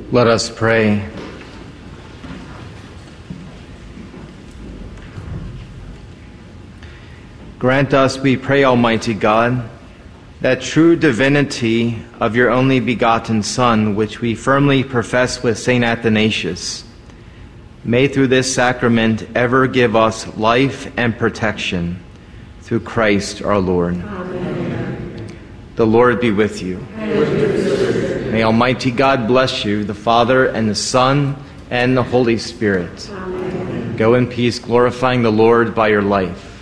Let us pray. Grant us, we pray, Almighty God, that true divinity of your only begotten Son, which we firmly profess with St. Athanasius, may through this sacrament ever give us life and protection. Through Christ our Lord. Amen. The Lord be with you. And with your spirit. May Almighty God bless you, the Father and the Son and the Holy Spirit. Amen. Go in peace, glorifying the Lord by your life.